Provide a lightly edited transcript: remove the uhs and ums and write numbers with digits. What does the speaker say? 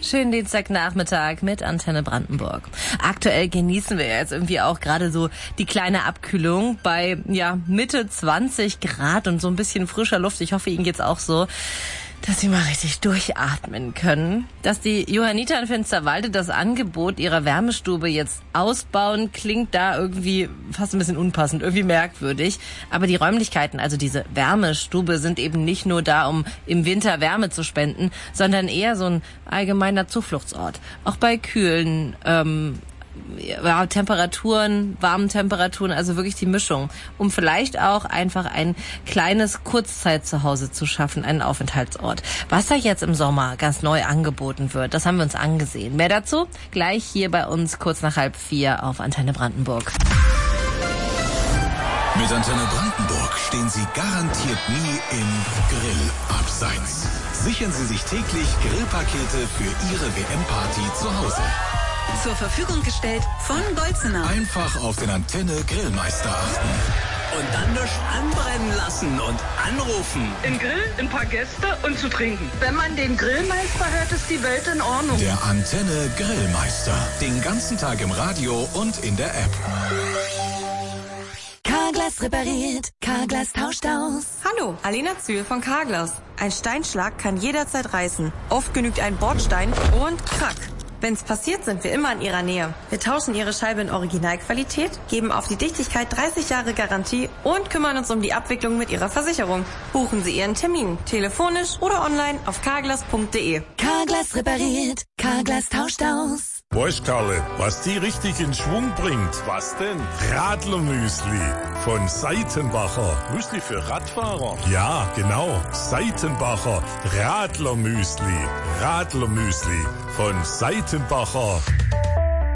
Schönen Dienstagnachmittag mit Antenne Brandenburg. Aktuell genießen wir jetzt irgendwie auch gerade so die kleine Abkühlung bei Mitte 20 Grad und so ein bisschen frischer Luft. Ich hoffe, Ihnen geht's auch so, dass Sie mal richtig durchatmen können. Dass die Johanniter in Finsterwalde das Angebot ihrer Wärmestube jetzt ausbauen, klingt da irgendwie fast ein bisschen unpassend, irgendwie merkwürdig. Aber die Räumlichkeiten, also diese Wärmestube, sind eben nicht nur da, um im Winter Wärme zu spenden, sondern eher so ein allgemeiner Zufluchtsort. Auch bei kühlen Temperaturen, warmen Temperaturen, also wirklich die Mischung, um vielleicht auch einfach ein kleines Kurzzeit-Zuhause zu schaffen, einen Aufenthaltsort. Was da jetzt im Sommer ganz neu angeboten wird, das haben wir uns angesehen. Mehr dazu gleich hier bei uns kurz nach 3:30 auf Antenne Brandenburg. Mit Antenne Brandenburg stehen Sie garantiert nie im Grillabseits. Sichern Sie sich täglich Grillpakete für Ihre WM-Party zu Hause. Zur Verfügung gestellt von Golzener. Einfach auf den Antenne Grillmeister achten. Und dann nicht anbrennen lassen und anrufen. Ein Grill, ein paar Gäste und zu trinken. Wenn man den Grillmeister hört, ist die Welt in Ordnung. Der Antenne Grillmeister. Den ganzen Tag im Radio und in der App. Carglass repariert, Carglass tauscht aus. Hallo, Alena Zühl von Carglass. Ein Steinschlag kann jederzeit reißen. Oft genügt ein Bordstein und krack. Wenn's passiert, sind wir immer in Ihrer Nähe. Wir tauschen Ihre Scheibe in Originalqualität, geben auf die Dichtigkeit 30 Jahre Garantie und kümmern uns um die Abwicklung mit Ihrer Versicherung. Buchen Sie Ihren Termin, telefonisch oder online auf carglass.de. Carglass repariert, Carglass tauscht aus. Weißt, Karle, was die richtig in Schwung bringt? Was denn? Radlermüsli von Seitenbacher. Müsli für Radfahrer? Ja, genau. Seitenbacher Radlermüsli. Radlermüsli von Seitenbacher.